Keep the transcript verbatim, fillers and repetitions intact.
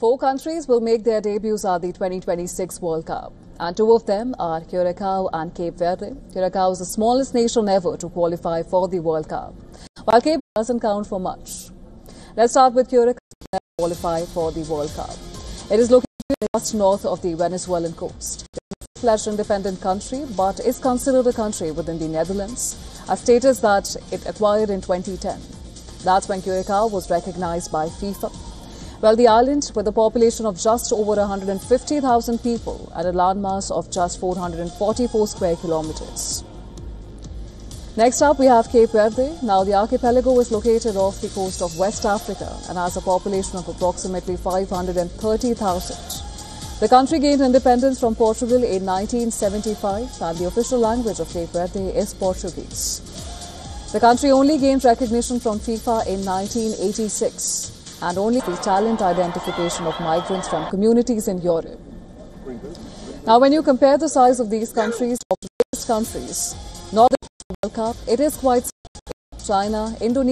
Four countries will make their debuts at the twenty twenty-six World Cup, and two of them are Curacao and Cape Verde. Curacao is the smallest nation ever to qualify for the World Cup, while Cape Verde doesn't count for much. Let's start with Curacao to qualify for the World Cup. It is located just north of the Venezuelan coast. It is a fledged independent country, but is considered a country within the Netherlands, a status that it acquired in twenty ten. That's when Curacao was recognized by FIFA. Well, the island, with a population of just over one hundred fifty thousand people and a landmass of just four hundred forty-four square kilometers. Next up, we have Cape Verde. Now, the archipelago is located off the coast of West Africa and has a population of approximately five hundred thirty thousand. The country gained independence from Portugal in nineteen seventy-five, and the official language of Cape Verde is Portuguese. The country only gained recognition from FIFA in nineteen eighty-six. And only the talent identification of migrants from communities in Europe. Now, when you compare the size of these countries to these countries, not the World Cup, it is quite China, Indonesia,